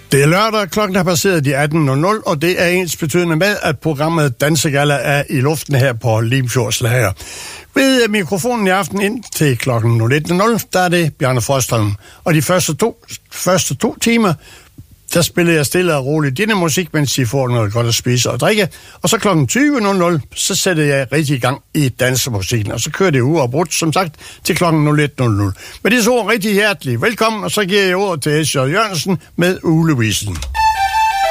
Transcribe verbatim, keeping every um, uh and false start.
Det er lørdag, klokken er passeret de atten nul nul, og det er ens betydende med, at programmet Dansegalla er i luften her på Limfjords Lager. Ved mikrofonen i aften ind til klokken nul et nul nul, der er det Bjarne Frostholm. Og de første to, første to timer, der spiller jeg stille og roligt denne musik, mens I får noget godt at spise og drikke. Og så klokken tyve nul nul, så sætter jeg rigtig i gang i dansemusikken. Og så kører det uafbrudt, som sagt, til klokken nul et nul nul. Med disse ord rigtig hjertelig velkommen, og så giver jeg ordet til Escher Jørgensen med Ugevisen.